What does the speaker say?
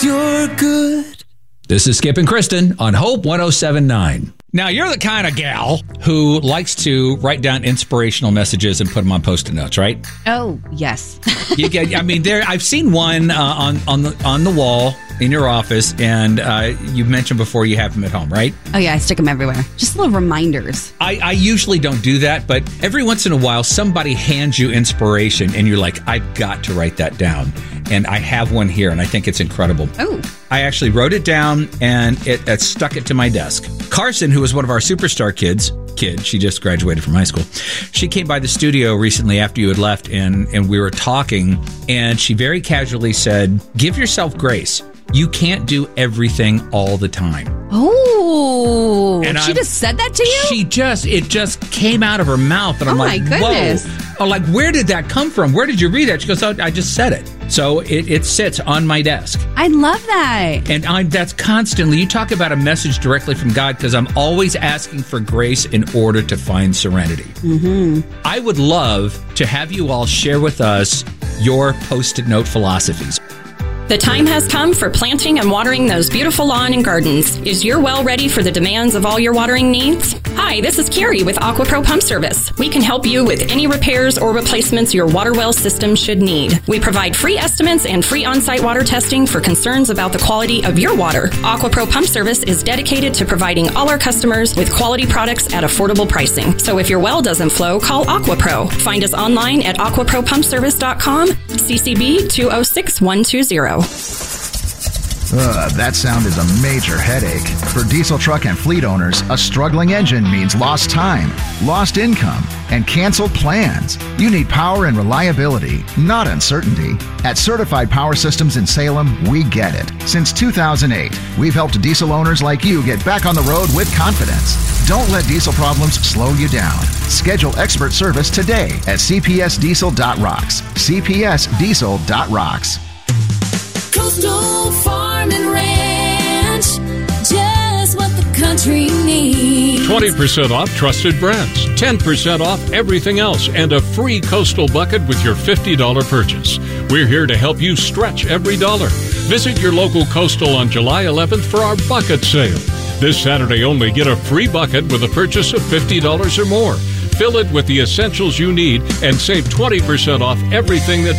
you're good. This is Skip and Kristen on Hope 107.9. Now, you're the kind of gal who likes to write down inspirational messages and put them on Post-it notes, right? Oh, yes. I've seen one on the wall in your office, and you mentioned before you have them at home, right? Oh, yeah, I stick them everywhere. Just little reminders. I usually don't do that, but every once in a while, somebody hands you inspiration, and you're like, I've got to write that down. And I have one here, and I think it's incredible. Oh. I actually wrote it down, and it stuck it to my desk. Carson, who was one of our superstar kids, she just graduated from high school. She came by the studio recently after you had left, and we were talking, and she very casually said, give yourself grace. You can't do everything all the time. Oh, and she just said that to you? It just came out of her mouth, and I'm like, my goodness. Whoa. Oh, like, where did that come from? Where did you read that? She goes, oh, I just said it. So it sits on my desk. I love that. And that's constantly, you talk about a message directly from God, because I'm always asking for grace in order to find serenity. Mm-hmm. I would love to have you all share with us your Post-it note philosophies. The time has come for planting and watering those beautiful lawn and gardens. Is your well ready for the demands of all your watering needs? Hi, this is Carrie with AquaPro Pump Service. We can help you with any repairs or replacements your water well system should need. We provide free estimates and free on-site water testing for concerns about the quality of your water. AquaPro Pump Service is dedicated to providing all our customers with quality products at affordable pricing. So if your well doesn't flow, call AquaPro. Find us online at aquapropumpservice.com, CCB 206120. That sound is a major headache. For diesel truck and fleet owners, a struggling engine means lost time, lost income, and canceled plans. You need power and reliability, not uncertainty. At Certified Power Systems in Salem, we get it. Since 2008, we've helped diesel owners like you get back on the road with confidence. Don't let diesel problems slow you down. Schedule expert service today at cpsdiesel.rocks. cpsdiesel.rocks. Coastal Farm and Ranch, just what the country needs. 20% off trusted brands, 10% off everything else, and a free Coastal bucket with your $50 purchase. We're here to help you stretch every dollar. Visit your local Coastal on July 11th for our bucket sale. This Saturday only, get a free bucket with a purchase of $50 or more. Fill it with the essentials you need and save 20% off everything that